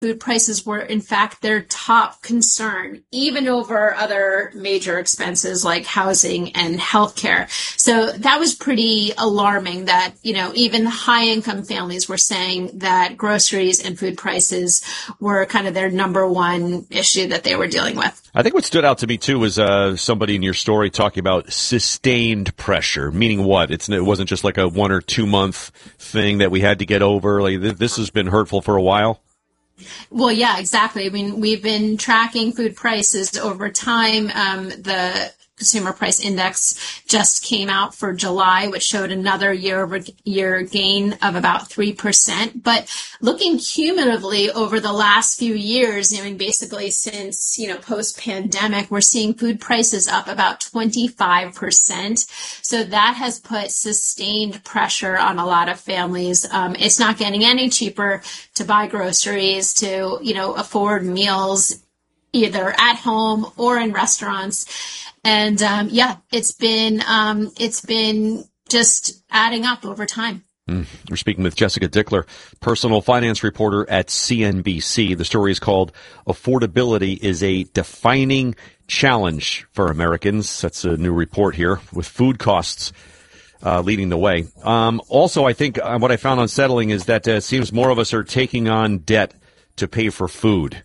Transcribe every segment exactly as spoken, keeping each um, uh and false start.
food prices were, in fact, their top concern, even over other major expenses like housing and healthcare. So that was pretty alarming that, you know, even high income families were saying that groceries and food prices were kind of their number one issue that they were dealing with. I think what stood out to me, too, was uh, somebody in your story talking about sustained pressure, meaning what? It's, it wasn't just like a one or two month thing that we had to get over. Like, th- this has been hurtful for a while. Well, yeah, exactly. I mean, we've been tracking food prices over time. Um, the Consumer Price Index just came out for July, which showed another year-over-year gain of about three percent. But looking cumulatively over the last few years, I mean, basically since, you know, post-pandemic, we're seeing food prices up about twenty-five percent. So that has put sustained pressure on a lot of families. Um, it's not getting any cheaper to buy groceries, to, you know, afford meals either at home or in restaurants. And, um, yeah, it's been, um, it's been just adding up over time. Mm. We're speaking with Jessica Dickler, personal finance reporter at C N B C. The story is called Affordability is a Defining Challenge for Americans. That's a new report here with food costs uh, leading the way. Um, also, I think uh, what I found unsettling is that uh, it seems more of us are taking on debt to pay for food.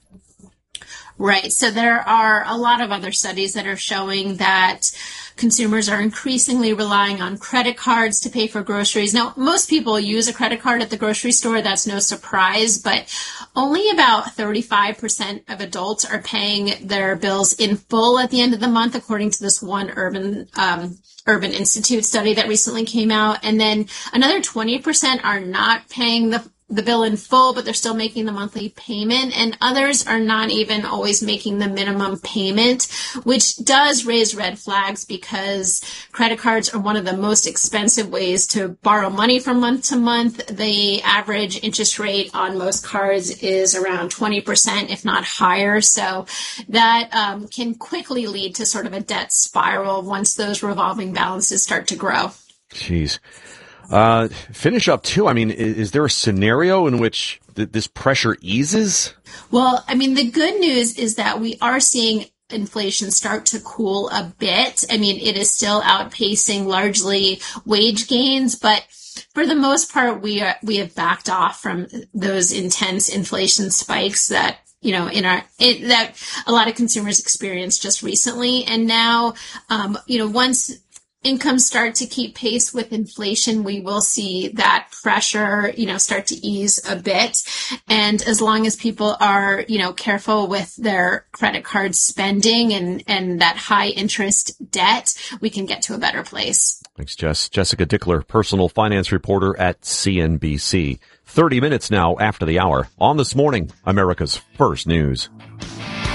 Right. So there are a lot of other studies that are showing that consumers are increasingly relying on credit cards to pay for groceries. Now, most people use a credit card at the grocery store. That's no surprise, but only about thirty-five percent of adults are paying their bills in full at the end of the month, according to this one Urban um, Urban Institute study that recently came out. And then another twenty percent are not paying the the bill in full, but they're still making the monthly payment, and others are not even always making the minimum payment, which does raise red flags because credit cards are one of the most expensive ways to borrow money from month to month. The average interest rate on most cards is around twenty percent, if not higher. So that um, can quickly lead to sort of a debt spiral once those revolving balances start to grow. Jeez. Uh, finish up too. I mean, is, is there a scenario in which th- this pressure eases? Well, I mean, the good news is that we are seeing inflation start to cool a bit. I mean, it is still outpacing largely wage gains, but for the most part, we are, we have backed off from those intense inflation spikes that you know, in our, it, that a lot of consumers experienced just recently. And now, um, you know, once incomes start to keep pace with inflation, we will see that pressure, you know, start to ease a bit. And as long as people are, you know, careful with their credit card spending and, and that high interest debt, we can get to a better place. Thanks, Jess. Jessica Dickler, personal finance reporter at C N B C. thirty minutes now after the hour on This Morning, America's First News.